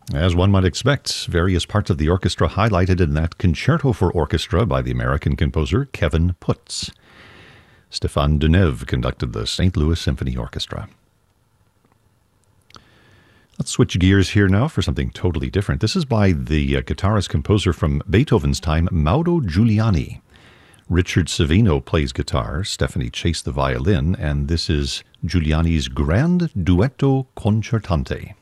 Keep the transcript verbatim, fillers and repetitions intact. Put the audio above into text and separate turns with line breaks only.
As one might expect, various parts of the orchestra highlighted in that Concerto for Orchestra by the American composer Kevin Putz. Stéphane Deneuve conducted the Saint Louis Symphony Orchestra. Let's switch gears here now for something totally different. This is by the uh, guitarist-composer from Beethoven's time, Mauro Giuliani. Richard Savino plays guitar, Stephanie Chase the violin, and this is Giuliani's Grand Duetto Concertante.